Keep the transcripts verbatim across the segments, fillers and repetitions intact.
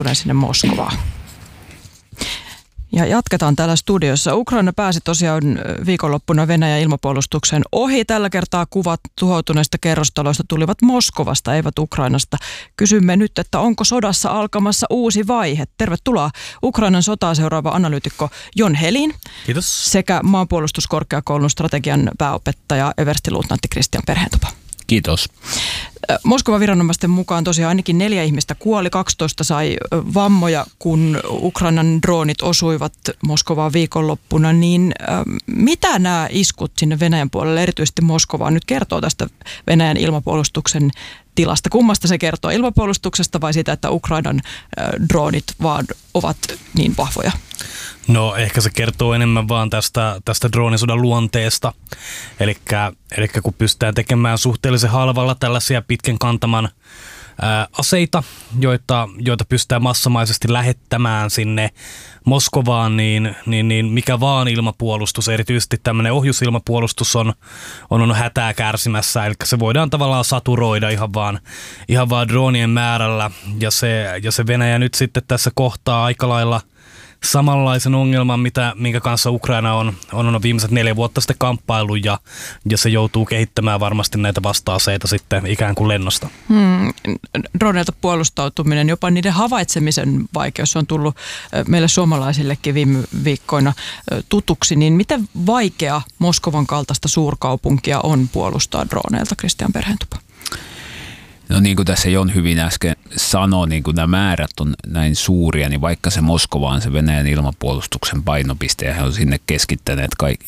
sinne Moskovaan. Ja jatketaan täällä studiossa. Ukraina pääsi tosiaan viikonloppuna Venäjän ilmapuolustuksen ohi. Tällä kertaa kuvat tuhoutuneista kerrostaloista tulivat Moskovasta, eivät Ukrainasta. Kysymme nyt, että onko sodassa alkamassa uusi vaihe? Tervetuloa Ukrainan sotaa seuraava analyytikko Jon Helin. Kiitos. Sekä maanpuolustuskorkeakoulun strategian pääopettaja everstiluutnantti Kristian Perheentupa. Kiitos. Moskovan viranomaisten mukaan tosiaan ainakin neljä ihmistä kuoli, kaksitoista sai vammoja, kun Ukrainan droonit osuivat Moskovaan viikonloppuna. Niin äh, mitä nämä iskut sinne Venäjän puolelle, erityisesti Moskovaan, nyt kertoo tästä Venäjän ilmapuolustuksen tilasta? Kummasta se kertoo, ilmapuolustuksesta vai sitä, että Ukrainan äh, droonit vaan ovat niin vahvoja? No ehkä se kertoo enemmän vaan tästä, tästä droonisodan luonteesta. Elikkä, elikkä kun pystytään tekemään suhteellisen halvalla tällaisia pitkän kantaman ää, aseita, joita, joita pystytään massamaisesti lähettämään sinne Moskovaan, niin, niin, niin mikä vaan ilmapuolustus, erityisesti tämmöinen ohjusilmapuolustus on, on, on hätää kärsimässä. Eli se voidaan tavallaan saturoida ihan vaan, ihan vaan droonien määrällä. Ja se, ja se Venäjä nyt sitten tässä kohtaa aika lailla samanlaisen ongelman, mitä, minkä kanssa Ukraina on, on, on viimeiset neljä vuotta sitten kamppailu ja, ja se joutuu kehittämään varmasti näitä vasta-aseita sitten ikään kuin lennosta. Hmm. Droneilta puolustautuminen, jopa niiden havaitsemisen vaikeus on tullut meille suomalaisillekin viime viikkoina tutuksi. Niin miten vaikea Moskovan kaltaista suurkaupunkia on puolustaa droneilta, Kristian Perheentupa? No niin kuin tässä Jon hyvin äsken sanoi, niin kun nämä määrät on näin suuria, niin vaikka se Moskova on se Venäjän ilmapuolustuksen painopiste ja he on sinne keskittäneet kaikki,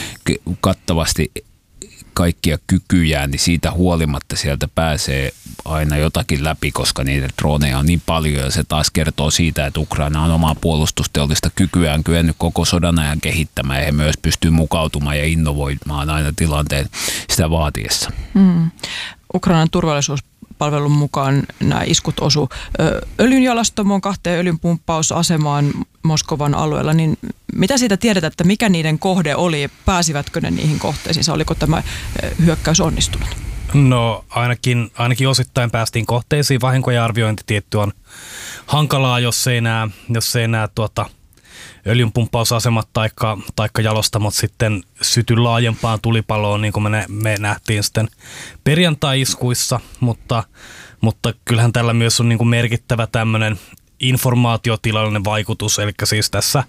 kattavasti kaikkia kykyjään, niin siitä huolimatta sieltä pääsee aina jotakin läpi, koska niitä droneja on niin paljon ja se taas kertoo siitä, että Ukraina on omaa puolustusteollista kykyään kyennyt koko sodan ajan kehittämään ja he myös pystyy mukautumaan ja innovoimaan aina tilanteen sitä vaatiessa. Mm. Ukrainan turvallisuuspalvelun mukaan nämä iskut osu öljynjalastamoon, kahteen öljynpumppausasemaan Moskovan alueella, niin mitä siitä tiedetään, että mikä niiden kohde oli, pääsivätkö ne niihin kohteisiin, oliko tämä hyökkäys onnistunut? No ainakin, ainakin osittain päästiin kohteisiin, vahinkojen arviointi tietty on hankalaa, jos ei nämä, jos ei nämä tuota, öljynpumppausasemat taikka, taikka jalostamot sitten syty laajempaan tulipaloon, niin kuin me, ne, me nähtiin sitten perjantai-iskuissa, mutta, mutta kyllähän tällä myös on niin kuin merkittävä tämmöinen informaatiotilallinen vaikutus, eli siis tässä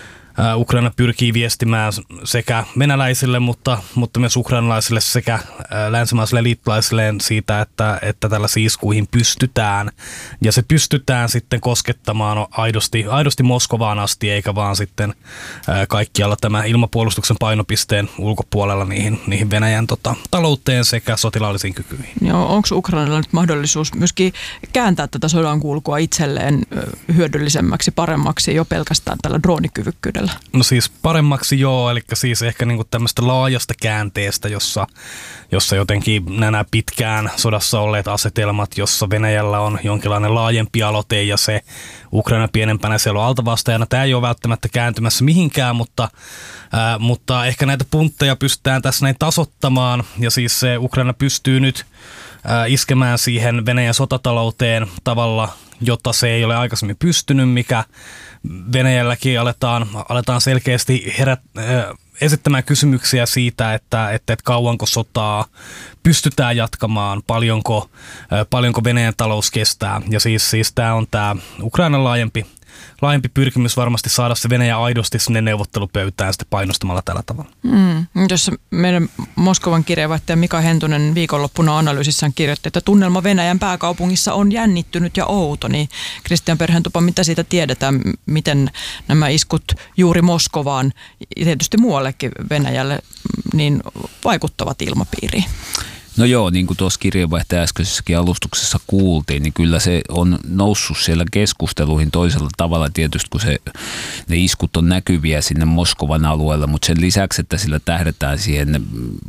Ukraina pyrkii viestimään sekä venäläisille, mutta, mutta myös ukrainalaisille sekä länsimaisille liittolaisille siitä, että, että tällaisiin iskuihin pystytään. Ja se pystytään sitten koskettamaan aidosti, aidosti Moskovaan asti, eikä vaan sitten kaikkialla tämä ilmapuolustuksen painopisteen ulkopuolella niihin, niihin Venäjän tota, talouteen sekä sotilaallisiin kykyihin. Joo, onko Ukrainalla nyt mahdollisuus myöskin kääntää tätä sodan kulkua itselleen hyödyllisemmäksi, paremmaksi jo pelkästään tällä droonikyvykkyydellä? No siis paremmaksi joo, eli siis ehkä niinku tämmöistä laajasta käänteestä, jossa, jossa jotenkin nämä pitkään sodassa olleet asetelmat, jossa Venäjällä on jonkinlainen laajempi aloite ja se Ukraina pienempänä siellä on altavastaajana. Tämä ei ole välttämättä kääntymässä mihinkään, mutta, ää, mutta ehkä näitä puntteja pystytään tässä näin tasoittamaan ja siis se Ukraina pystyy nyt ää, iskemään siihen Venäjän sotatalouteen tavalla, jota se ei ole aikaisemmin pystynyt, mikä Venäjälläkin aletaan, aletaan selkeästi herät, äh, esittämään kysymyksiä siitä, että, että, että kauanko sotaa pystytään jatkamaan, paljonko, äh, paljonko Venäjän talous kestää. Ja siis, siis tämä on tämä Ukrainan laajempi, laajempi pyrkimys varmasti saada se Venäjä aidosti sinne neuvottelupöytään sitten painostamalla tällä tavalla. Mm. Jos meidän Moskovan kirjeenvaihtaja Mika Hentunen viikonloppuna analyysissään kirjoitti, että tunnelma Venäjän pääkaupungissa on jännittynyt ja outo, niin Kristian Perheentupa, mitä siitä tiedetään, miten nämä iskut juuri Moskovaan ja tietysti muuallekin Venäjälle niin vaikuttavat ilmapiiriin? No joo, niin kuin tuossa kirjeenvaihtaja äskeisessäkin alustuksessa kuultiin, niin kyllä se on noussut siellä keskusteluihin toisella tavalla tietysti, kun se, ne iskut on näkyviä sinne Moskovan alueella, mutta sen lisäksi, että sillä tähdätään siihen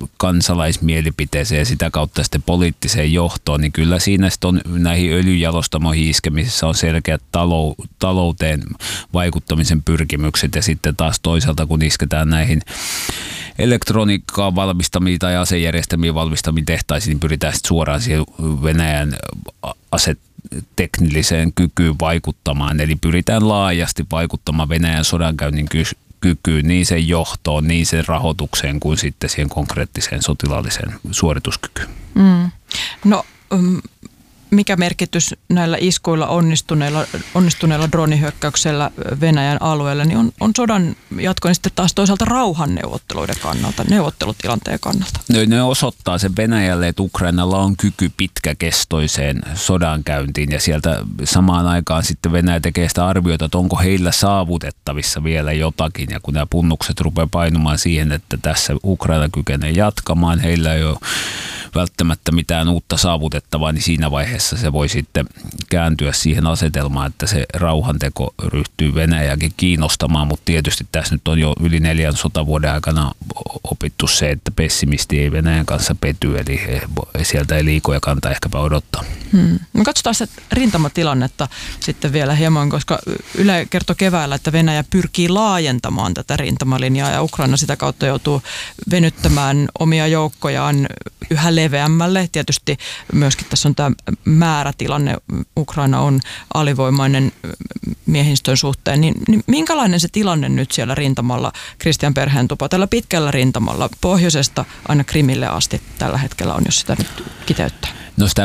kansalaismielipiteeseen ja sitä kautta sitten poliittiseen johtoon, niin kyllä siinä sitten on näihin öljyjalostamoihin iskemisessä on selkeät talou, talouteen vaikuttamisen pyrkimykset ja sitten taas toisaalta, kun isketään näihin elektroniikkaa valmistamiin tai asejärjestelmiin valmistamiin tehtaisiin, niin pyritään sitten suoraan siihen Venäjän ase, teknilliseen kykyyn vaikuttamaan. Eli pyritään laajasti vaikuttamaan Venäjän sodankäynnin kykyyn, niin sen johtoon, niin sen rahoitukseen kuin sitten siihen konkreettiseen sotilaalliseen suorituskykyyn. Mm. No, um, mikä merkitys näillä iskuilla onnistuneilla, onnistuneilla dronihyökkäyksellä Venäjän alueella niin on, on sodan jatkoon sitten taas toisaalta rauhanneuvotteluiden kannalta, neuvottelutilanteen kannalta? No, ne osoittaa sen Venäjälle, että Ukrainalla on kyky pitkäkestoiseen sodankäyntiin ja sieltä samaan aikaan sitten Venäjä tekee sitä arviota, että onko heillä saavutettavissa vielä jotakin ja kun nämä punnukset rupeaa painumaan siihen, että tässä Ukraina kykenee jatkamaan, heillä ei ole välttämättä mitään uutta saavutettavaa, niin siinä vaiheessa se voi sitten kääntyä siihen asetelmaan, että se rauhanteko ryhtyy Venäjäkin kiinnostamaan, mutta tietysti tässä nyt on jo yli neljän sotavuoden aikana opittu se, että pessimisti ei Venäjän kanssa pety, eli sieltä ei liikoja kantaa ehkäpä odottaa. Hmm. No katsotaan sitä rintamatilannetta sitten vielä hieman, koska Yle kertoi keväällä, että Venäjä pyrkii laajentamaan tätä rintamalinjaa ja Ukraina sitä kautta joutuu venyttämään omia joukkojaan yhä leveämmälle. Tietysti myöskin tässä on tämä määrätilanne. Ukraina on alivoimainen miehistön suhteen. Niin, niin minkälainen se tilanne nyt siellä rintamalla, Kristian Perheentupa, tällä pitkällä rintamalla pohjoisesta aina Krimille asti tällä hetkellä on, jos sitä nyt kiteyttää? No sitä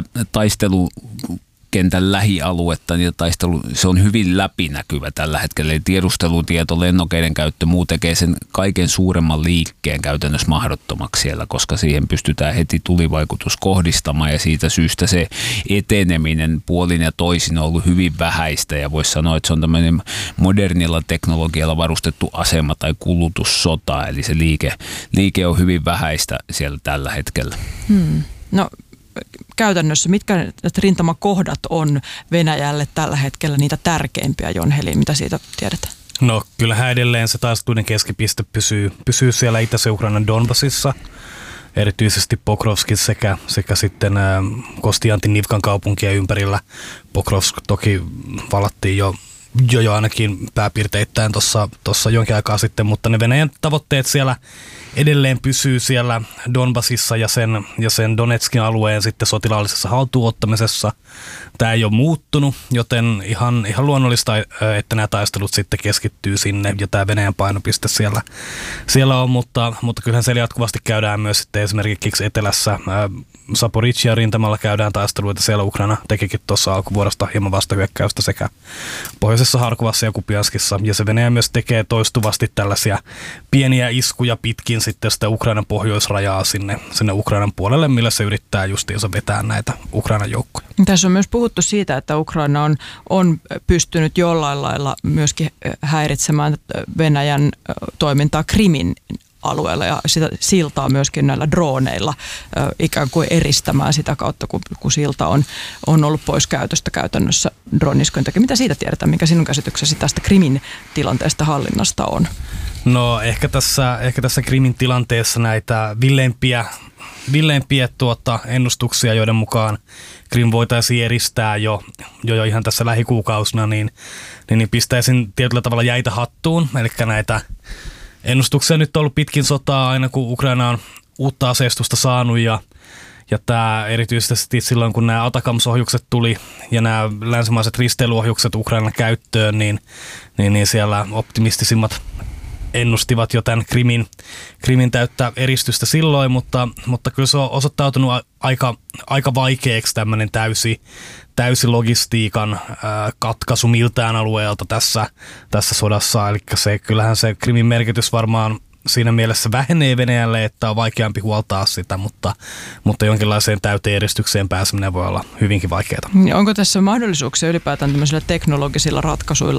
taistelukentän lähialuetta, niin taistelu, se on hyvin läpinäkyvä tällä hetkellä. Eli tiedustelutieto, lennokeiden käyttö, muu tekee sen kaiken suuremman liikkeen käytännössä mahdottomaksi siellä, koska siihen pystytään heti tulivaikutus kohdistamaan ja siitä syystä se eteneminen puolin ja toisin on ollut hyvin vähäistä ja voisi sanoa, että se on tämmöinen modernilla teknologialla varustettu asema tai kulutussota, eli se liike, liike on hyvin vähäistä siellä tällä hetkellä. Hmm. No käytännössä, mitkä rintamakohdat on Venäjälle tällä hetkellä niitä tärkeimpiä, Jon Heli, mitä siitä tiedetään? No kyllähän edelleen se taisteluiden keskipiste pysyy, pysyy siellä Itäisen Ukrainan Donbasissa, erityisesti Pokrovskin sekä, sekä sitten ä, Kostiantin-Nivkan kaupunkia ympärillä. Pokrovsk toki valattiin jo Jo, jo ainakin pääpiirteittäin tuossa jonkin aikaa sitten, mutta ne Venäjän tavoitteet siellä edelleen pysyy siellä Donbasissa ja sen, ja sen Donetskin alueen sitten sotilaallisessa haltuunottamisessa. Tämä ei ole muuttunut, joten ihan, ihan luonnollista, että nämä taistelut sitten keskittyy sinne ja tämä Venäjän painopiste siellä, siellä on, mutta, mutta kyllähän siellä jatkuvasti käydään myös sitten esimerkiksi etelässä Zaporizhzhia rintamalla käydään taisteluita. Siellä Ukraina tekikin tuossa alkuvuodesta hieman vastahyökkäystä sekä pohjoisessa Harkovassa ja Kupianskissa. Ja se Venäjä myös tekee toistuvasti tällaisia pieniä iskuja pitkin sitten sitä Ukrainan pohjoisrajaa sinne, sinne Ukrainan puolelle, millä se yrittää justiinsa vetää näitä Ukrainan joukkoja. Tässä on myös puhuttu siitä, että Ukraina on, on pystynyt jollain lailla myöskin häiritsemään Venäjän toimintaa Krimin alueella ja sitä siltaa myöskin näillä droneilla ikään kuin eristämään sitä kautta, kun, kun silta on, on ollut pois käytöstä käytännössä drone-iskujen takia. Mitä siitä tiedetään? Mikä sinun käsityksesi tästä Krimin tilanteesta hallinnasta on? No ehkä tässä, ehkä tässä Krimin tilanteessa näitä villeimpiä, villeimpiä tuota, ennustuksia, joiden mukaan Krim voitaisiin eristää jo, jo, jo ihan tässä lähikuukausina, niin, niin, niin pistäisin tietyllä tavalla jäitä hattuun. Eli näitä ennustuksia nyt on ollut pitkin sotaa aina, kun Ukraina on uutta aseistusta saanut ja, ja tämä erityisesti silloin, kun nämä Atacams-ohjukset tuli ja nämä länsimaiset risteilyohjukset Ukrainan käyttöön, niin, niin, niin siellä optimistisimmat ennustivat jo tämän Krimin, Krimin täyttä eristystä silloin, mutta, mutta kyllä se on osoittautunut aika, aika vaikeaksi tämmöinen täysi, täysi logistiikan ää, katkaisu miltään alueelta tässä, tässä sodassa. Eli se, kyllähän se Krimin merkitys varmaan siinä mielessä vähenee Venäjälle, että on vaikeampi huoltaa sitä, mutta, mutta jonkinlaiseen täyteen eristykseen pääseminen voi olla hyvinkin vaikeaa. Onko tässä mahdollisuuksia ylipäätään tämmöisillä teknologisilla ratkaisuilla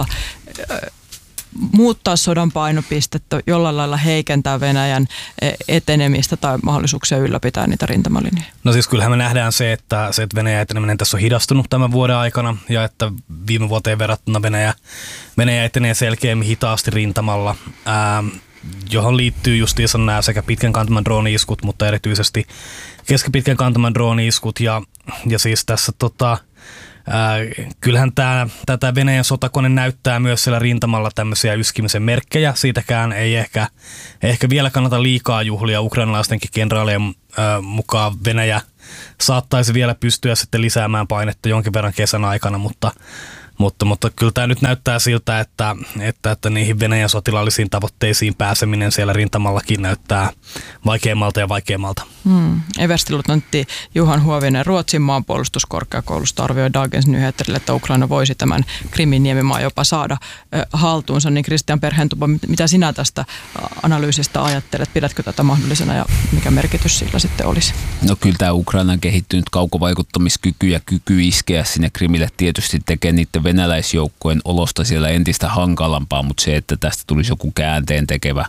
muuttaa sodan painopistettä, jollain lailla heikentää Venäjän etenemistä tai mahdollisuuksia ylläpitää niitä rintamalinjoja? No siis kyllähän me nähdään se, että, se, että Venäjän eteneminen tässä on hidastunut tämän vuoden aikana ja että viime vuoteen verrattuna Venäjä, Venäjä etenee selkeämmin hitaasti rintamalla, ää, johon liittyy justiinsa nämä sekä pitkän kantaman drooni-iskut, mutta erityisesti keskipitkän kantaman drooni-iskut ja, ja siis tässä tota, Äh, kyllähän tämä, tätä Venäjän sotakone näyttää myös siellä rintamalla tämmöisiä yskimisen merkkejä. Siitäkään ei ehkä, ehkä vielä kannata liikaa juhlia ukrainalaistenkin kenraalien äh, mukaan Venäjä, saattaisi vielä pystyä sitten lisäämään painetta jonkin verran kesän aikana, mutta Mutta, mutta kyllä tämä nyt näyttää siltä, että, että, että niihin Venäjän sotilaallisiin tavoitteisiin pääseminen siellä rintamallakin näyttää vaikeammalta ja vaikeammalta. Hmm. Everstiluutnantti Johan Huovinen Ruotsin maanpuolustuskorkeakoulusta arvioi Dagens Nyheterille, että Ukraina voisi tämän Krimin niemimaan jopa saada äh, haltuunsa. Niin Christian Perhentupa, mitä sinä tästä analyysistä ajattelet? Pidätkö tätä mahdollisena ja mikä merkitys sillä sitten olisi? No kyllä tämä Ukrainan kehittynyt kaukovaikuttamiskyky ja kyky iskeä sinne Krimille tietysti tekee niiden venäläisjoukkojen olosta siellä entistä hankalampaa, mutta se, että tästä tulisi joku käänteen tekevä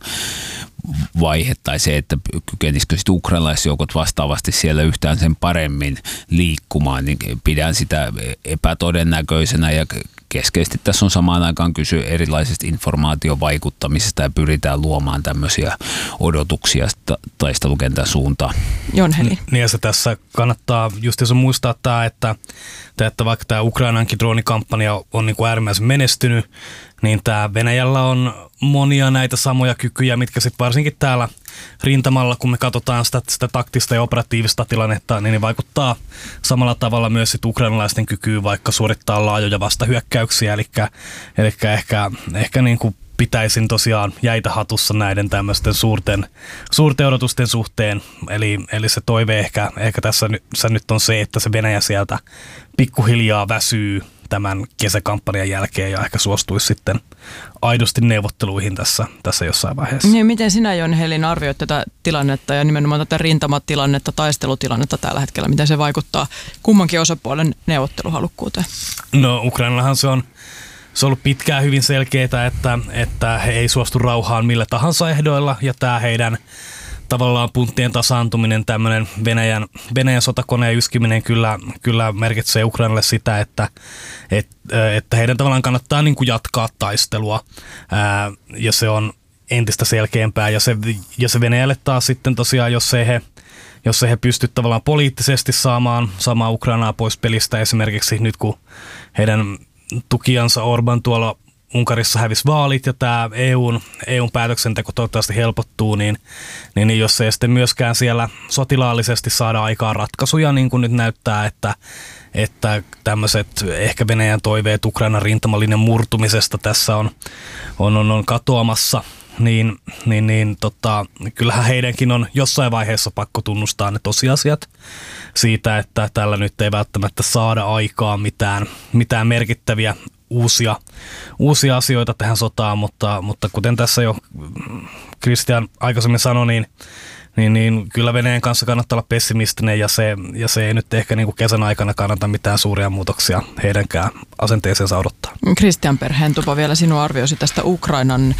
vaihe tai se, että kykenisikö sitten ukrainalaisjoukot vastaavasti siellä yhtään sen paremmin liikkumaan, niin pidän sitä epätodennäköisenä ja keskeisesti tässä on samaan aikaan kyse erilaisesta informaatiovaikuttamisesta ja pyritään luomaan tämmöisiä odotuksia taistelukentän suuntaan. Jon Helin. Niin ja se tässä kannattaa just jos muistaa tämä, että, että vaikka tämä Ukrainankin droonikampanja on niin kuin äärimmäisen menestynyt, niin tämä Venäjällä on monia näitä samoja kykyjä, mitkä sitten varsinkin täällä rintamalla, kun me katsotaan sitä, sitä taktista ja operatiivista tilannetta, niin ne vaikuttaa samalla tavalla myös sit ukrainalaisten kykyyn vaikka suorittaa laajoja vastahyökkäyksiä, eli, eli ehkä, ehkä niin kuin pitäisin tosiaan jäitä hatussa näiden tämmöisten suurten, suurten odotusten suhteen, eli, eli se toive ehkä, ehkä tässä nyt, se nyt on se, että se Venäjä sieltä pikkuhiljaa väsyy tämän kesäkampanjan jälkeen ja ehkä suostuisi sitten aidosti neuvotteluihin tässä, tässä jossain vaiheessa. Niin, miten sinä, Jon Helin, arvioit tätä tilannetta ja nimenomaan tätä rintamatilannetta, taistelutilannetta tällä hetkellä? Miten se vaikuttaa kummankin osapuolen neuvotteluhalukkuuteen? No Ukrainallahan se on, se on ollut pitkään hyvin selkeää, että, että he ei suostu rauhaan millä tahansa ehdoilla ja tämä heidän tavallaan punttien tasaantuminen, tämmöinen Venäjän, Venäjän sotakoneen yskiminen kyllä, kyllä merkitsee Ukrainalle sitä, että, et, että heidän tavallaan kannattaa niin kuin jatkaa taistelua ää, ja se on entistä selkeämpää ja se, ja se Venäjälle taas sitten tosiaan, jos ei he, jos ei he pysty tavallaan poliittisesti saamaan, saamaan Ukrainaa pois pelistä esimerkiksi nyt kun heidän tukijansa Orban tuolla Unkarissa hävisi vaalit ja tämä E U:n, E U:n päätöksenteko toivottavasti helpottuu, niin, niin jos ei sitten myöskään siellä sotilaallisesti saada aikaan ratkaisuja, niin kuin nyt näyttää, että, että tämmöiset ehkä Venäjän toiveet Ukrainan rintamalinjan murtumisesta tässä on, on, on, on katoamassa, niin, niin, niin tota, kyllähän heidänkin on jossain vaiheessa pakko tunnustaa ne tosiasiat siitä, että tällä nyt ei välttämättä saada aikaan mitään, mitään merkittäviä Uusia, uusia asioita tähän sotaan, mutta, mutta kuten tässä jo Christian aikaisemmin sanoi, niin, niin, niin kyllä Venäjän kanssa kannattaa olla pessimistinen ja se, ja se ei nyt ehkä niin kuin kesän aikana kannata mitään suuria muutoksia heidänkään asenteeseensa odottaa. Christian Perhentupa, vielä sinun arvioisi tästä Ukrainan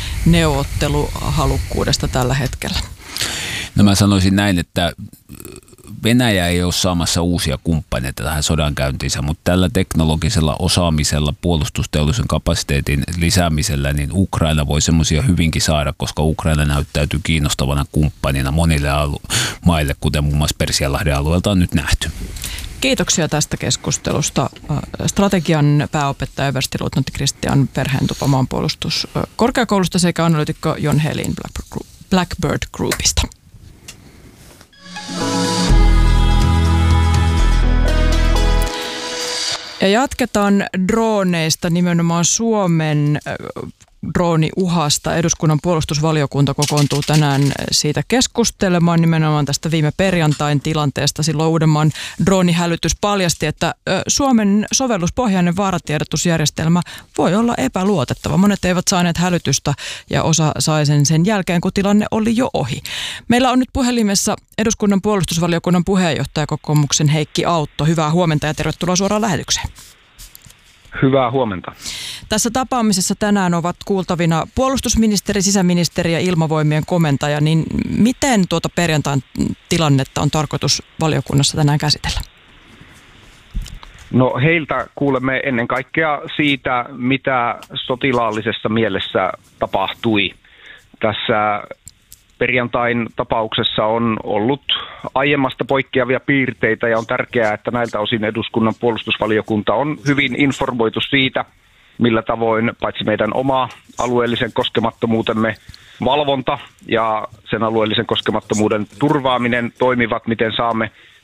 neuvotteluhalukkuudesta tällä hetkellä. No mä sanoisin näin, että Venäjä ei ole saamassa uusia kumppaneita tähän sodankäyntiinsä, mutta tällä teknologisella osaamisella, puolustusteollisen kapasiteetin lisäämisellä, niin Ukraina voi semmoisia hyvinkin saada, koska Ukraina näyttäytyy kiinnostavana kumppanina monille alu- maille, kuten muun muassa Persianlahden alueelta on nyt nähty. Kiitoksia tästä keskustelusta. Strategian pääopettaja everstiluutnantti Christian Perhentupa maanpuolustuskorkeakoulusta sekä analyytikko Jon Helin Blackbird Groupista. Ja jatketaan droneista, nimenomaan Suomen drooniuhasta. Eduskunnan puolustusvaliokunta kokoontuu tänään siitä keskustelemaan nimenomaan tästä viime perjantain tilanteesta. Silloin Uudenmaan droonihälytys paljasti, että Suomen sovelluspohjainen vaaratiedotusjärjestelmä voi olla epäluotettava. Monet eivät saaneet hälytystä ja osa sai sen sen jälkeen, kun tilanne oli jo ohi. Meillä on nyt puhelimessa eduskunnan puolustusvaliokunnan puheenjohtaja kokoomuksen Heikki Autto. Hyvää huomenta ja tervetuloa suoraan lähetykseen. Hyvää huomenta. Tässä tapaamisessa tänään ovat kuultavina puolustusministeri, sisäministeri ja ilmavoimien komentaja. Niin miten tuota perjantain tilannetta on tarkoitus valiokunnassa tänään käsitellä? No heiltä kuulemme ennen kaikkea siitä, mitä sotilaallisessa mielessä tapahtui. Tässä perjantain tapauksessa on ollut aiemmasta poikkeavia piirteitä ja on tärkeää, että näiltä osin eduskunnan puolustusvaliokunta on hyvin informoitu siitä, millä tavoin paitsi meidän oma alueellisen koskemattomuutemme valvonta ja sen alueellisen koskemattomuuden turvaaminen toimivat, miten saamme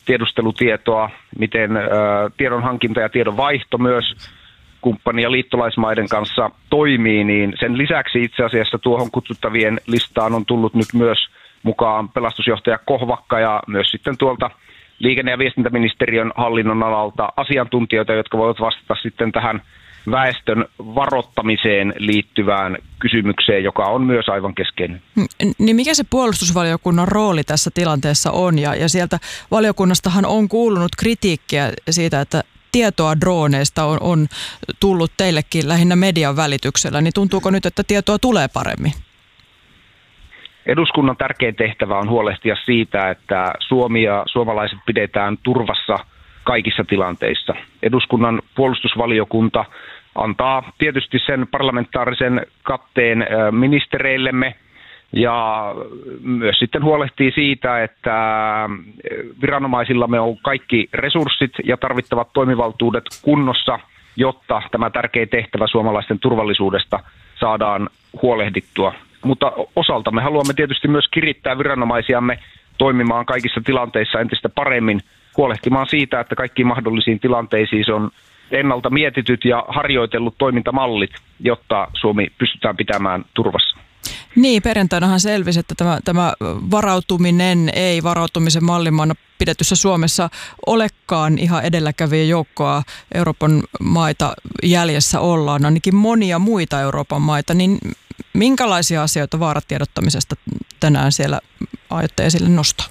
tiedustelutietoa, miten tiedonhankinta ja tiedonvaihto myös kumppani- ja liittolaismaiden kanssa toimii, niin sen lisäksi itse asiassa tuohon kutsuttavien listaan on tullut nyt myös mukaan pelastusjohtaja Kohvakka ja myös sitten tuolta liikenne- ja viestintäministeriön hallinnon alalta asiantuntijoita, jotka voivat vastata sitten tähän väestön varoittamiseen liittyvään kysymykseen, joka on myös aivan keskeinen. Niin mikä se puolustusvaliokunnan rooli tässä tilanteessa on? Ja, ja sieltä valiokunnastahan on kuulunut kritiikkiä siitä, että tietoa drooneista on, on tullut teillekin lähinnä median välityksellä, niin tuntuuko nyt, että tietoa tulee paremmin? Eduskunnan tärkein tehtävä on huolehtia siitä, että Suomi ja suomalaiset pidetään turvassa kaikissa tilanteissa. Eduskunnan puolustusvaliokunta antaa tietysti sen parlamentaarisen katteen ministereillemme ja myös sitten huolehtii siitä, että viranomaisillamme on kaikki resurssit ja tarvittavat toimivaltuudet kunnossa, jotta tämä tärkeä tehtävä suomalaisten turvallisuudesta saadaan huolehdittua. Mutta osalta me haluamme tietysti myös kirittää viranomaisiamme toimimaan kaikissa tilanteissa entistä paremmin, huolehtimaan siitä, että kaikkiin mahdollisiin tilanteisiin on ennalta mietityt ja harjoitellut toimintamallit, jotta Suomi pystytään pitämään turvassa. Niin, perjantainahan selvisi, että tämä, tämä varautuminen ei varautumisen mallimaana pidetyssä Suomessa olekaan ihan edelläkävijä joukkoa Euroopan maita jäljessä ollaan, ainakin monia muita Euroopan maita, niin minkälaisia asioita vaaratiedottamisesta tänään siellä aiotte esille nostaa?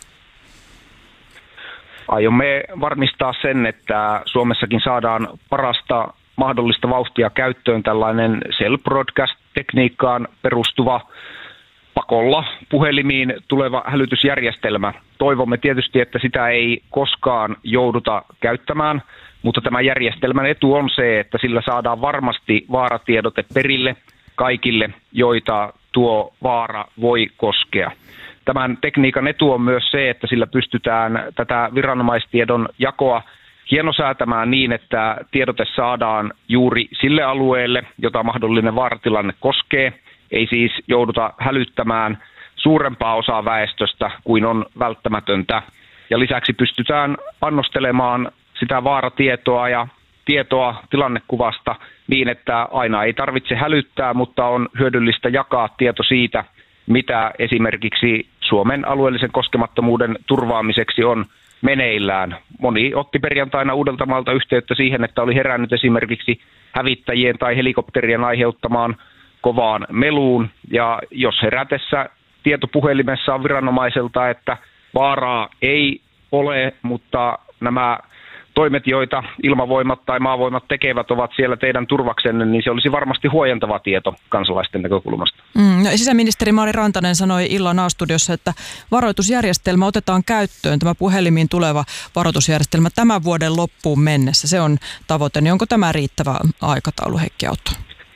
Aiomme varmistaa sen, että Suomessakin saadaan parasta mahdollista vauhtia käyttöön tällainen cell broadcast-tekniikkaan perustuva pakolla puhelimiin tuleva hälytysjärjestelmä. Toivomme tietysti, että sitä ei koskaan jouduta käyttämään, mutta tämän järjestelmän etu on se, että sillä saadaan varmasti vaaratiedote perille kaikille, joita tuo vaara voi koskea. Tämän tekniikan etu on myös se, että sillä pystytään tätä viranomaistiedon jakoa hienosäätämään niin, että tiedote saadaan juuri sille alueelle, jota mahdollinen vaaratilanne koskee. Ei siis jouduta hälyttämään suurempaa osaa väestöstä kuin on välttämätöntä. Ja lisäksi pystytään annostelemaan sitä vaaratietoa ja tietoa tilannekuvasta niin, että aina ei tarvitse hälyttää, mutta on hyödyllistä jakaa tieto siitä, mitä esimerkiksi Suomen alueellisen koskemattomuuden turvaamiseksi on meneillään. Moni otti perjantaina Uudeltamaalta yhteyttä siihen, että oli herännyt esimerkiksi hävittäjien tai helikopterien aiheuttamaan kovaan meluun. Ja jos herätessä tietopuhelimessa on viranomaiselta, että vaaraa ei ole, mutta nämä toimet, joita ilmavoimat tai maavoimat tekevät, ovat siellä teidän turvaksenne, niin se olisi varmasti huojentava tieto kansalaisten näkökulmasta. Mm, no, sisäministeri Mari Rantanen sanoi illan A-studiossa, että varoitusjärjestelmä otetaan käyttöön, tämä puhelimiin tuleva varoitusjärjestelmä tämän vuoden loppuun mennessä. Se on tavoite, niin onko tämä riittävä aikataulu, Heikki Autto?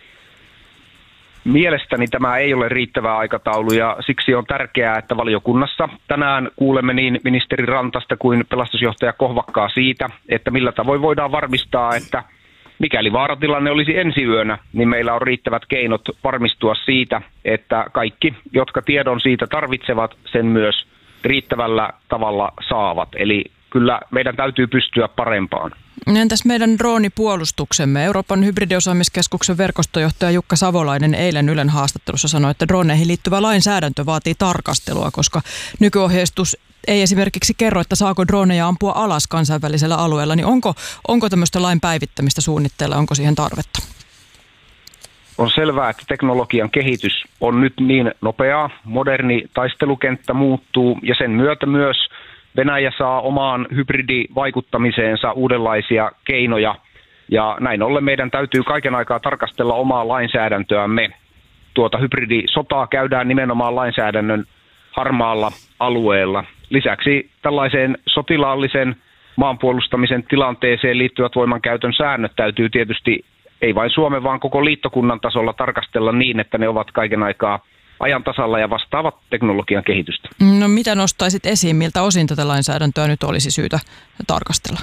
Mielestäni tämä ei ole riittävä aikataulu ja siksi on tärkeää, että valiokunnassa tänään kuulemme niin ministeri Rantasta kuin pelastusjohtaja Kohvakkaa siitä, että millä tavoin voidaan varmistaa, että mikäli vaaratilanne olisi ensi yönä, niin meillä on riittävät keinot varmistua siitä, että kaikki, jotka tiedon siitä tarvitsevat, sen myös riittävällä tavalla saavat. Eli kyllä meidän täytyy pystyä parempaan. Entäs meidän droonipuolustuksemme? Euroopan hybridiosaamiskeskuksen verkostojohtaja Jukka Savolainen eilen Ylen haastattelussa sanoi, että droneihin liittyvä lainsäädäntö vaatii tarkastelua, koska nykyohjeistus ei esimerkiksi kerro, että saako droneja ampua alas kansainvälisellä alueella. Niin onko, onko tämmöistä lain päivittämistä suunnitteilla, onko siihen tarvetta? On selvää, että teknologian kehitys on nyt niin nopeaa, moderni taistelukenttä muuttuu ja sen myötä myös Venäjä saa omaan hybridivaikuttamiseensa uudenlaisia keinoja ja näin ollen meidän täytyy kaiken aikaa tarkastella omaa lainsäädäntöämme. Tuota hybridisotaa käydään nimenomaan lainsäädännön harmaalla alueella. Lisäksi tällaiseen sotilaallisen maanpuolustamisen tilanteeseen liittyvät voimankäytön säännöt täytyy tietysti ei vain Suomen, vaan koko liittokunnan tasolla tarkastella niin, että ne ovat kaiken aikaa ajan tasalla ja vastaavat teknologian kehitystä. No mitä nostaisit esiin, miltä osin tätä lainsäädäntöä nyt olisi syytä tarkastella?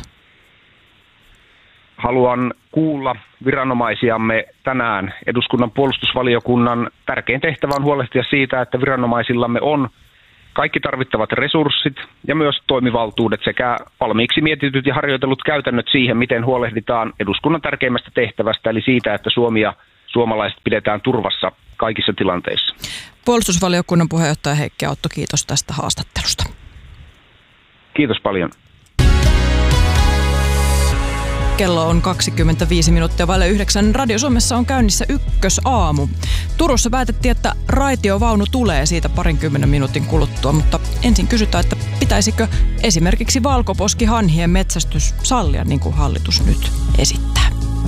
Haluan kuulla viranomaisiamme tänään. Eduskunnan puolustusvaliokunnan tärkein tehtävä on huolehtia siitä, että viranomaisillamme on kaikki tarvittavat resurssit ja myös toimivaltuudet sekä valmiiksi mietityt ja harjoitellut käytännöt siihen, miten huolehditaan eduskunnan tärkeimmästä tehtävästä, eli siitä, että Suomi ja suomalaiset pidetään turvassa kaikissa tilanteissa. Puolustusvaliokunnan puheenjohtaja Heikki Autto, kiitos tästä haastattelusta. Kiitos paljon. Kello on kaksikymmentäviisi minuuttia vaille yhdeksän. Radio Suomessa on käynnissä Ykkösaamu. Turussa päätettiin, että raitiovaunu tulee siitä parinkymmenen minuutin kuluttua, mutta ensin kysytään, että pitäisikö esimerkiksi valkoposkihanhien metsästys sallia, niin kuin hallitus nyt esittää.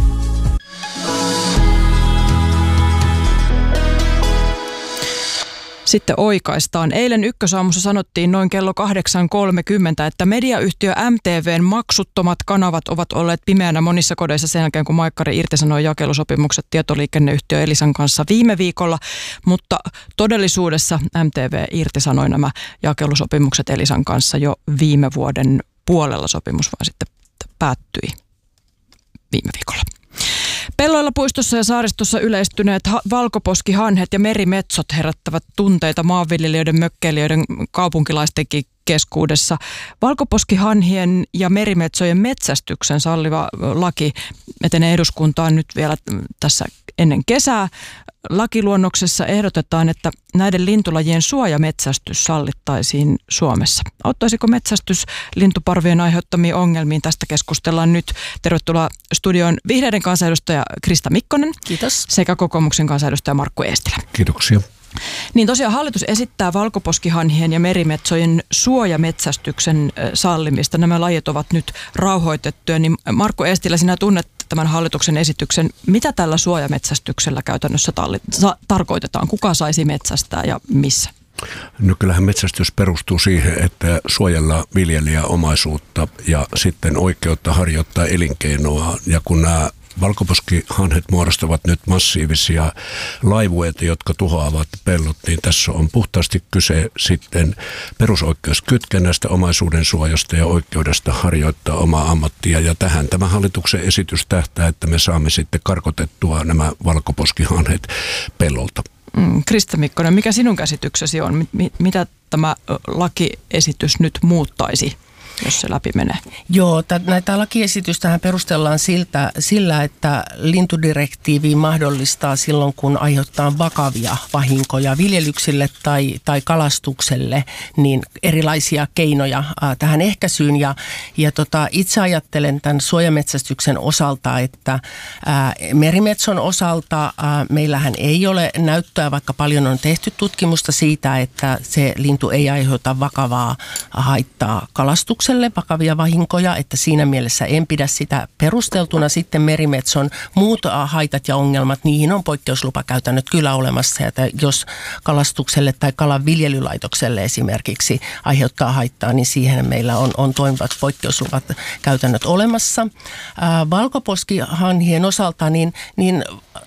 Sitten oikaistaan. Eilen Ykkösaamussa sanottiin noin kello kahdeksan kolmekymmentä, että mediayhtiö M T V:n maksuttomat kanavat ovat olleet pimeänä monissa kodeissa sen jälkeen, kun Maikkari irtisanoi jakelusopimukset tietoliikenneyhtiö Elisan kanssa viime viikolla. Mutta todellisuudessa M T V irtisanoi nämä jakelusopimukset Elisan kanssa jo viime vuoden puolella. Sopimus vaan sitten päättyi viime viikolla. Pelloilla, puistossa ja saaristossa yleistyneet ha- valkoposkihanhet ja merimetsot herättävät tunteita maanviljelijöiden, mökkeilijöiden, kaupunkilaistenkin keskuudessa. Valkoposkihanhien ja merimetsojen metsästyksen salliva laki etenee eduskuntaan nyt vielä tässä ennen kesää. Lakiluonnoksessa ehdotetaan, että näiden lintulajien suojametsästys sallittaisiin Suomessa. Auttaisiko metsästys lintuparvien aiheuttamiin ongelmiin? Tästä keskustellaan nyt. Tervetuloa studioon vihreiden kansanedustaja Krista Mikkonen. Kiitos. Sekä kokoomuksen kansanedustaja Markku Eestilä. Kiitoksia. Niin tosiaan hallitus esittää valkoposkihanhien ja merimetsojen suojametsästyksen sallimista. Nämä lajit ovat nyt rauhoitettuja. Niin Markku Eestilä, sinä tunnet tämän hallituksen esityksen. Mitä tällä suojametsästyksellä käytännössä talli- sa- tarkoitetaan? Kuka saisi metsästää ja missä? No kyllähän metsästys perustuu siihen, että suojellaan viljelijäomaisuutta ja sitten oikeutta harjoittaa elinkeinoa. Ja kun nämä valkoposkihanhet muodostavat nyt massiivisia laivueita, jotka tuhoavat pellot, niin tässä on puhtaasti kyse sitten perusoikeuskytkennästä, omaisuuden suojasta ja oikeudesta harjoittaa omaa ammattia. Ja tähän tämä hallituksen esitys tähtää, että me saamme sitten karkotettua nämä valkoposkihanhet pellolta. Mm, Krista Mikkonen, mikä sinun käsityksesi on? M- mitä tämä lakiesitys nyt muuttaisi, jos se läpi menee? Joo, t- näitä lakiesitystähän perustellaan siltä, sillä, että lintudirektiivi mahdollistaa silloin, kun aiheuttaa vakavia vahinkoja viljelyksille tai, tai kalastukselle, niin erilaisia keinoja äh, tähän ehkäisyyn. Ja, ja tota, itse ajattelen tämän suojametsästyksen osalta, että äh, merimetson osalta äh, meillähän ei ole näyttöä, vaikka paljon on tehty tutkimusta siitä, että se lintu ei aiheuta vakavaa haittaa kalastukselle, vakavia vahinkoja, että siinä mielessä en pidä sitä perusteltuna. Sitten merimetson muut haitat ja ongelmat, niihin on poikkeuslupakäytännöt kyllä olemassa. Ja jos kalastukselle tai kalan viljelylaitokselle esimerkiksi aiheuttaa haittaa, niin siihen meillä on, on toimivat poikkeusluvat käytännöt olemassa. Ää, valkoposkihanhien osalta niin, niin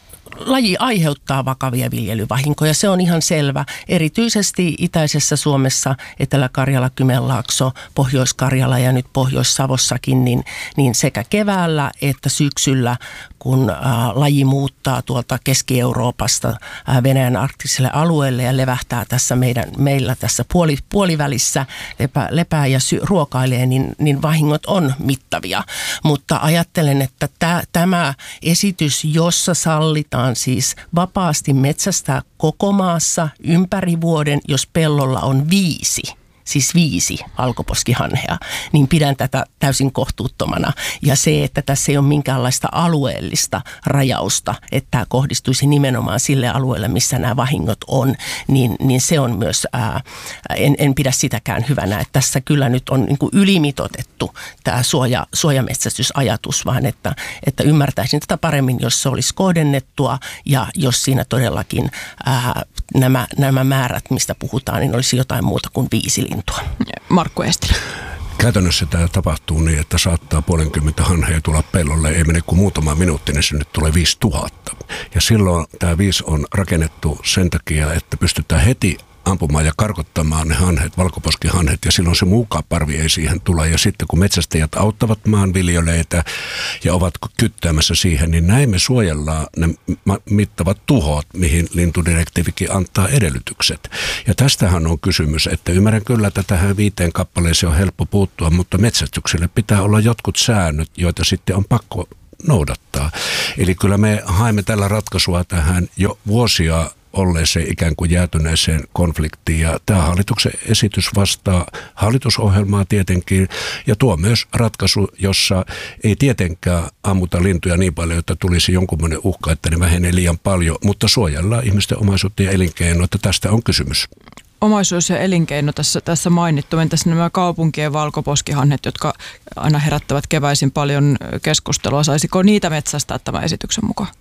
laji aiheuttaa vakavia viljelyvahinkoja, se on ihan selvä. Erityisesti itäisessä Suomessa, Etelä-Karjala, Kymenlaakso, Pohjois-Karjala ja nyt Pohjois-Savossakin, niin, niin sekä keväällä että syksyllä, kun ä, laji muuttaa tuolta Keski-Euroopasta ä, Venäjän arktiselle alueelle ja levähtää tässä meidän, meillä tässä puoli, puolivälissä, lepää, lepää ja sy, ruokailee, niin, niin vahingot on mittavia. Mutta ajattelen, että tä, tämä esitys, jossa sallitaan siis vapaasti metsästää koko maassa ympäri vuoden, jos pellolla on viisi, siis viisi valkoposkihanhea, niin pidän tätä täysin kohtuuttomana. Ja se, että tässä ei ole minkäänlaista alueellista rajausta, että tämä kohdistuisi nimenomaan sille alueelle, missä nämä vahingot on, niin, niin se on myös, ää, en, en pidä sitäkään hyvänä. Että tässä kyllä nyt on niin kuin ylimitoitettu tämä suoja, suojametsästysajatus, vaan että, että ymmärtäisin tätä paremmin, jos se olisi kohdennettua ja jos siinä todellakin ää, nämä, nämä määrät, mistä puhutaan, niin olisi jotain muuta kuin viisi lintua. Markku Eestilä. Käytännössä tämä tapahtuu niin, että saattaa puolenkymmentä hanhea tulla pellolle. Ei mene kuin muutama minuutti, niin sinne tulee viisi tuhatta. Ja silloin tämä viisi on rakennettu sen takia, että pystytään heti ampumaan ja karkottamaan ne hanhet, valkoposkihanhet, ja silloin se muukaan parvi ei siihen tule. Ja sitten kun metsästäjät auttavat maanviljelijöitä ja ovat kyttäämässä siihen, niin näin me suojellaan ne mittavat tuhot, mihin lintudirektiivikin antaa edellytykset. Ja tästähän on kysymys, että ymmärrän kyllä, että tähän viiteen kappaleeseen on helppo puuttua, mutta metsästykselle pitää olla jotkut säännöt, joita sitten on pakko noudattaa. Eli kyllä me haemme tällä ratkaisua tähän jo vuosia olleeseen ikään kuin jäätyneeseen konfliktiin. Ja tämä hallituksen esitys vastaa hallitusohjelmaa tietenkin ja tuo myös ratkaisu, jossa ei tietenkään ammuta lintuja niin paljon, että tulisi jonkunmoinen uhka, että ne vähenee liian paljon, mutta suojellaan ihmisten omaisuutta ja elinkeinoa, että tästä on kysymys. Omaisuus ja elinkeino tässä, tässä mainittu. Entäs nämä kaupunkien valkoposkihanhet, jotka aina herättävät keväisin paljon keskustelua? Saisiko niitä metsästää tämän esityksen mukaan?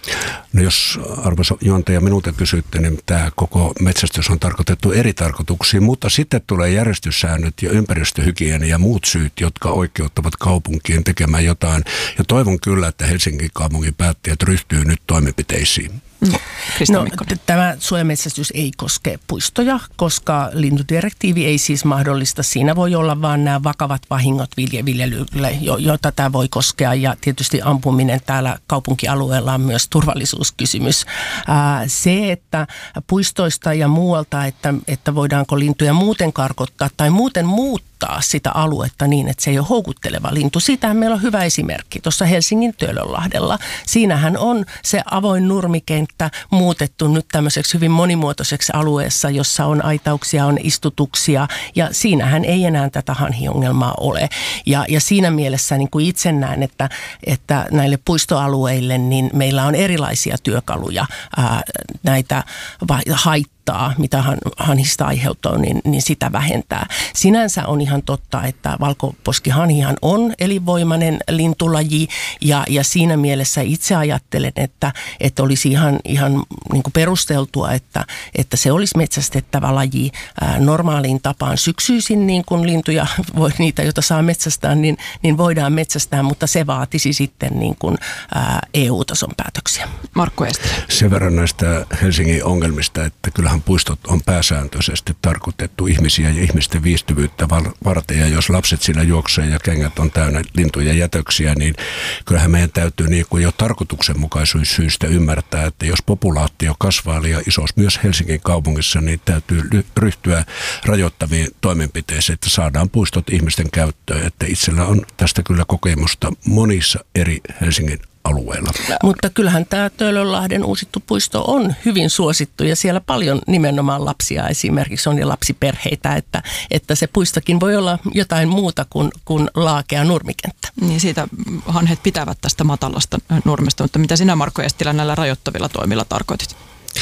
No jos arvoisa juontaja minulta kysytte, niin tämä koko metsästys on tarkoitettu eri tarkoituksiin, mutta sitten tulee järjestyssäännöt ja ympäristöhygienia ja muut syyt, jotka oikeuttavat kaupunkien tekemään jotain. Ja toivon kyllä, että Helsingin kaupungin päättäjät ryhtyy nyt toimenpiteisiin. Mm. No, tämä suojametsästys ei koske puistoja, koska lintudirektiivi ei siis mahdollista. Siinä voi olla vain nämä vakavat vahingot viljelylle, joita tämä voi koskea. Ja tietysti ampuminen täällä kaupunkialueella on myös turvallisuuskysymys. Ää, se, että puistoista ja muualta, että, että voidaanko lintuja muuten karkottaa tai muuten muuttaa sitä aluetta niin, että se ei ole houkutteleva lintu. Siitähän meillä on hyvä esimerkki tuossa Helsingin Töölönlahdella. Siinähän on se avoin nurmikenttä muutettu nyt tämmöiseksi hyvin monimuotoiseksi alueessa, jossa on aitauksia, on istutuksia ja siinähän ei enää tätä hanhiongelmaa ole. Ja, ja siinä mielessä niin kuin itse näen, että, että näille puistoalueille niin meillä on erilaisia työkaluja ää, näitä haittaa, mitä hanhista aiheutuu, niin, niin sitä vähentää. Sinänsä on ihan totta, että valkoposkihanhihan on elinvoimainen lintulaji ja, ja siinä mielessä itse ajattelen, että, että olisi ihan, ihan niin kuin perusteltua, että, että se olisi metsästettävä laji ää, normaaliin tapaan syksyisin, niin kuin lintuja, voi, niitä joita saa metsästää, niin, niin voidaan metsästää, mutta se vaatisi sitten niin kuin, ää, E U-tason päätöksiä. Markku Eestilä. Sen verran näistä Helsingin ongelmista, että kyllähän puistot on pääsääntöisesti tarkoitettu ihmisiä ja ihmisten viihtyvyyttä varten, ja jos lapset siinä juoksee ja kengät on täynnä lintuja jätöksiä, niin kyllähän meidän täytyy niin kuin jo tarkoituksenmukaisuussyistä ymmärtää, että jos populaatio kasvaa liian isossa myös Helsingin kaupungissa, niin täytyy ryhtyä rajoittaviin toimenpiteisiin, että saadaan puistot ihmisten käyttöön, että itsellä on tästä kyllä kokemusta monissa eri Helsingin alueella. Mutta kyllähän tämä Töölönlahden uusittu puisto on hyvin suosittu ja siellä paljon nimenomaan lapsia esimerkiksi on ja lapsiperheitä, että, että se puistokin voi olla jotain muuta kuin, kuin laakea nurmikenttä. Niin siitä hanhet pitävät tästä matalasta nurmesta, mutta mitä sinä Markku Eestilä näillä rajoittavilla toimilla tarkoitit?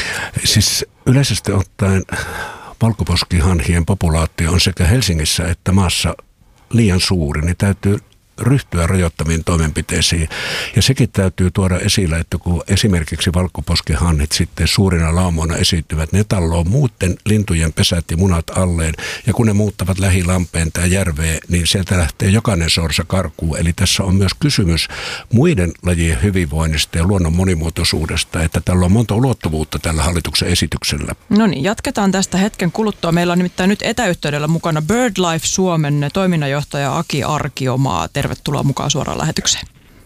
Siis yleisesti ottaen valkoposkihanhien populaatio on sekä Helsingissä että maassa liian suuri, niin täytyy ryhtyä rajoittaviin toimenpiteisiin. Ja sekin täytyy tuoda esille, että kun esimerkiksi valkoposkihanhit sitten suurina laumoina esiintyvät, ne talloo muuten lintujen pesät ja munat alleen. Ja kun ne muuttavat lähilampeen tai järveen, niin sieltä lähtee jokainen sorsa karkuun. Eli tässä on myös kysymys muiden lajien hyvinvoinnista ja luonnon monimuotoisuudesta, että tällä on monta ulottuvuutta tällä hallituksen esityksellä. No niin, jatketaan tästä hetken kuluttua. Meillä on nimittäin nyt etäyhteydellä mukana BirdLife Suomen toiminnanjohtaja Aki Arkiomaa. Tervetuloa mukaan suoraan lähetykseen.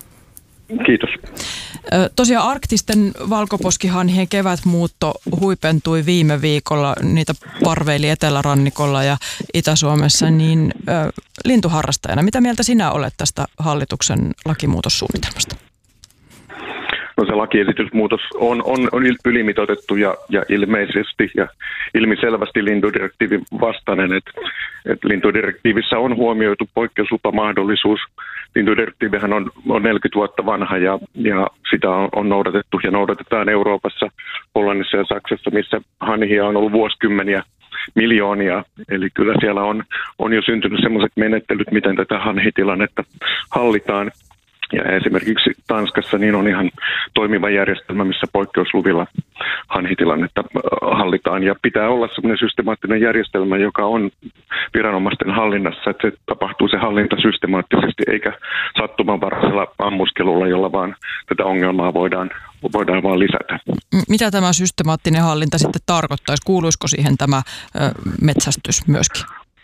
Kiitos. Tosiaan arktisten valkoposkihanhien kevätmuutto huipentui viime viikolla. Niitä parveili Etelärannikolla ja Itä-Suomessa. Niin äh, lintuharrastajana, mitä mieltä sinä olet tästä hallituksen lakimuutossuunnitelmasta? No se lakiesitysmuutos on, on, on ylimitoitettu ja, ja ilmeisesti ja ilmiselvästi lintudirektiivin vastainen, että et lintudirektiivissä on huomioitu poikkeuslupamahdollisuus. Lintudirektiivihän on, on neljäkymmentä vuotta vanha ja, ja sitä on, on noudatettu ja noudatetaan Euroopassa, Hollannissa ja Saksassa, missä hanhia on ollut vuosikymmeniä miljoonia. Eli kyllä siellä on, on jo syntynyt sellaiset menettelyt, miten tätä hanhitilannetta hallitaan. Ja esimerkiksi Tanskassa niin on ihan toimiva järjestelmä, missä poikkeusluvilla hanhitilannetta hallitaan. Ja pitää olla sellainen systemaattinen järjestelmä, joka on viranomaisten hallinnassa, että se tapahtuu se hallinta systemaattisesti eikä sattumanvaraisella ammuskelulla, jolla vaan tätä ongelmaa voidaan, voidaan vaan lisätä. Mitä tämä systemaattinen hallinta sitten tarkoittaisi? Kuuluisiko siihen tämä ö, metsästys myöskin?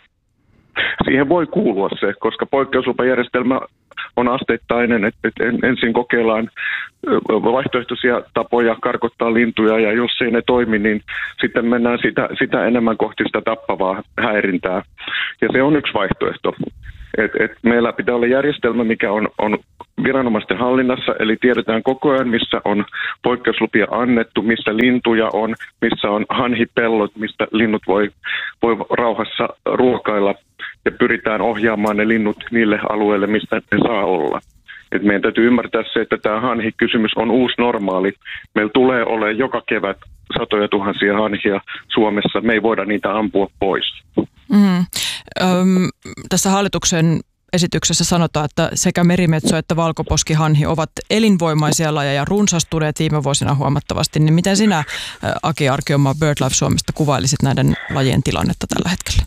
Siihen voi kuulua se, koska poikkeuslupajärjestelmä on asteittainen, että ensin kokeillaan vaihtoehtoisia tapoja karkottaa lintuja ja jos ei ne toimi, niin sitten mennään sitä, sitä enemmän kohti sitä tappavaa häirintää. Ja se on yksi vaihtoehto. Et, et meillä pitää olla järjestelmä, mikä on, on viranomaisten hallinnassa, eli tiedetään koko ajan, missä on poikkeuslupia annettu, missä lintuja on, missä on hanhipellot, mistä linnut voi, voi rauhassa ruokailla ja pyritään ohjaamaan ne linnut niille alueille, mistä ne saa olla. Et meidän täytyy ymmärtää se, että tämä hanhikysymys on uusi normaali. Meillä tulee olemaan joka kevät satoja tuhansia hanhia Suomessa. Me ei voida niitä ampua pois. Mm. Öm, tässä hallituksen esityksessä sanotaan, että sekä merimetso että valkoposkihanhi ovat elinvoimaisia lajeja ja runsastuneet viime vuosina huomattavasti. Niin miten sinä, Aki Arkeomaa BirdLife Suomesta, kuvailisit näiden lajien tilannetta tällä hetkellä?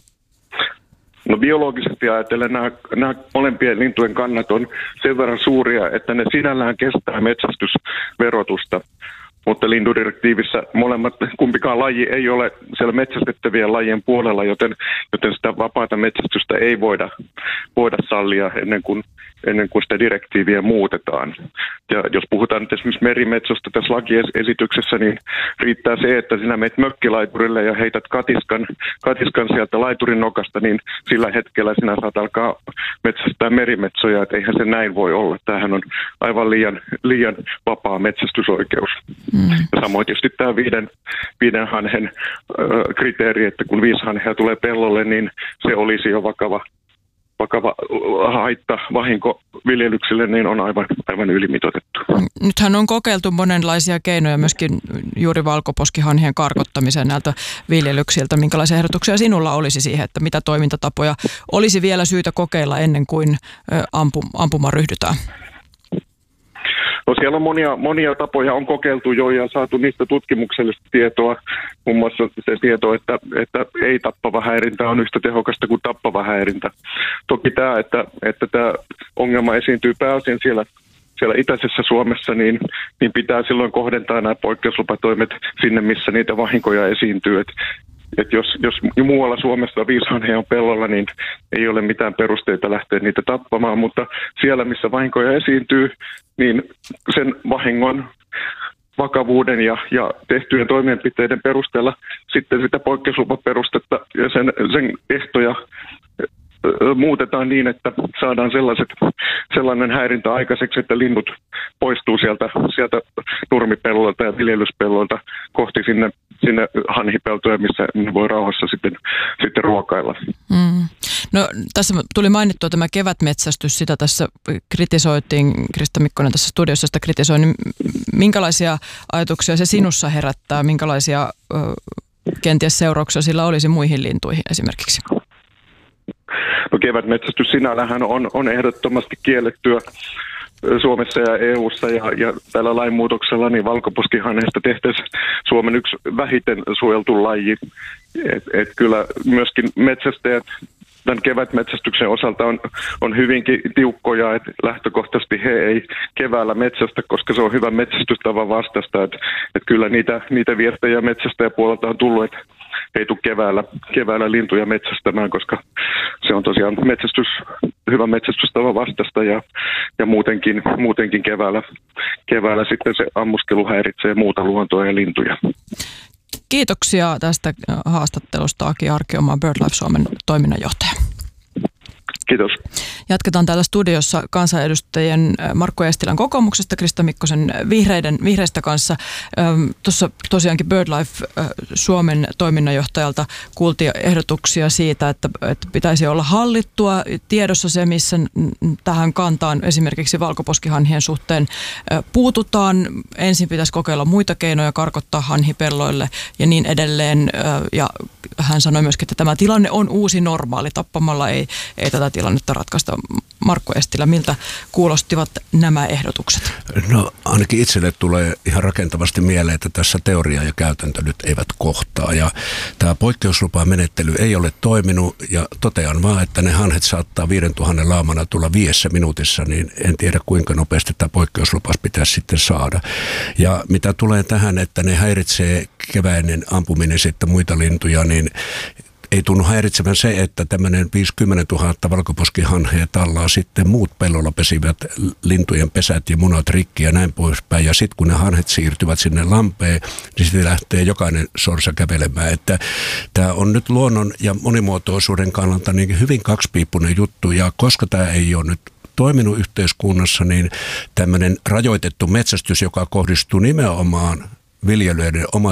No biologisesti ajatellen nämä, nämä molempien lintujen kannat on sen verran suuria, että ne sinällään kestää metsästysverotusta. Mutta lintudirektiivissä molemmat, kumpikaan laji ei ole siellä metsästettävien lajien puolella, joten, joten sitä vapaata metsästystä ei voida, voida sallia ennen kuin, ennen kuin sitä direktiiviä muutetaan. Ja jos puhutaan nyt esimerkiksi merimetsosta tässä lakiesityksessä, niin riittää se, että sinä menet mökkilaiturille ja heität katiskan, katiskan sieltä laiturin nokasta, niin sillä hetkellä sinä saat alkaa metsästää merimetsoja, että eihän se näin voi olla. Tämähän on aivan liian, liian vapaa metsästysoikeus. Mm. Ja samoin tietysti tämä viiden, viiden hanhen ö, kriteeri, että kun viisi hanhea tulee pellolle, niin se olisi jo vakava, vakava haitta, vahinko viljelyksille, niin on aivan, aivan ylimitoitettu. Nythän on kokeiltu monenlaisia keinoja myöskin juuri valkoposkihanhien karkottamiseen näiltä viljelyksiltä. Minkälaisia ehdotuksia sinulla olisi siihen, että mitä toimintatapoja olisi vielä syytä kokeilla ennen kuin ampu, ampumaan ryhdytään? No siellä on monia, monia tapoja on kokeiltu jo ja saatu niistä tutkimuksellista tietoa. Muun muassa se tieto, että, että ei-tappava häirintä on yhtä tehokasta kuin tappava häirintä. Toki tämä, että, että tämä ongelma esiintyy pääosin siellä, siellä itäisessä Suomessa, niin, niin pitää silloin kohdentaa nämä poikkeuslupatoimet sinne, missä niitä vahinkoja esiintyy. Et, et jos, jos muualla Suomessa viisi hanhea on pellolla, niin ei ole mitään perusteita lähteä niitä tappamaan, mutta siellä, missä vahinkoja esiintyy, niin sen vahingon vakavuuden ja, ja tehtyjen toimenpiteiden perusteella sitten sitä poikkeuslupaperustetta ja sen, sen ehtoja muutetaan niin, että saadaan sellaiset, sellainen häirintä aikaiseksi, että linnut poistuu sieltä, sieltä nurmipellolta ja viljelyspellolta kohti sinne, sinne hanhipeltoja, missä ne voi rauhassa sitten, sitten ruokailla. Mm. No, tässä tuli mainittua tämä kevätmetsästys, sitä tässä kritisoitiin, Krista Mikkonen tässä studiossa sitä kritisoi, niin minkälaisia ajatuksia se sinussa herättää, minkälaisia ö, kenties seurauksia sillä olisi muihin lintuihin esimerkiksi? No kevätmetsästys sinällähän on, on ehdottomasti kiellettyä Suomessa ja E U:ssa ja, ja tällä lainmuutoksella niin valkoposkihanhesta tehtäisiin Suomen yksi vähiten suojeltu laji. Et, et kyllä myöskin metsästäjät tämän kevätmetsästyksen osalta on, on hyvinkin tiukkoja, että lähtökohtaisesti he ei keväällä metsästä, koska se on hyvä metsästystavan vastaista. Että et kyllä niitä, niitä viestejä metsästäjäpuolelta on tullut, että ei tule keväällä, keväällä lintuja metsästämään, koska se on tosiaan metsästys, hyvä metsästystavan vastaista ja, ja muutenkin, muutenkin keväällä, keväällä sitten se ammuskelu häiritsee muuta luontoa ja lintuja. Kiitoksia tästä haastattelusta, Aki Arkeomaa, BirdLife Suomen toiminnanjohtaja. Kiitos. Jatketaan täällä studiossa kansanedustajien Markku Eestilän kokoomuksesta, Krista Mikkosen vihreiden, vihreistä kanssa. Tuossa tosiaankin BirdLife Suomen toiminnanjohtajalta kuultiin ehdotuksia siitä, että, että pitäisi olla hallittua tiedossa se, missä tähän kantaan esimerkiksi valkoposkihanhien suhteen puututaan. Ensin pitäisi kokeilla muita keinoja, karkottaa hanhipelloille ja niin edelleen. Ja hän sanoi myöskin, että tämä tilanne on uusi normaali. Tappamalla ei, ei tätä tilannetta ratkaista. Markku Estilä, miltä kuulostivat nämä ehdotukset? No ainakin itselle tulee ihan rakentavasti mieleen, että tässä teoria ja käytäntö nyt eivät kohtaa. Ja tämä poikkeuslupamenettely ei ole toiminut ja totean vaan, että ne hanhet saattaa viidentuhannen laamana tulla viidessä minuutissa, niin en tiedä kuinka nopeasti tämä poikkeuslupas pitäisi sitten saada. Ja mitä tulee tähän, että ne häiritsee keväinen ampuminen sitten muita lintuja, niin ei tunnu häiritsevän se, että tämmöinen viisikymmentätuhatta valkoposkihanhea tallaa sitten muut pellolla pesivät lintujen pesät ja munat rikki ja näin poispäin. Ja sitten kun ne hanhet siirtyvät sinne lampeen, niin sitten lähtee jokainen sorsa kävelemään. Että tämä on nyt luonnon ja monimuotoisuuden kannalta niin hyvin kaksipiippunen juttu. Ja koska tämä ei ole nyt toiminut yhteiskunnassa, niin tämmöinen rajoitettu metsästys, joka kohdistuu nimenomaan viljelijöiden oma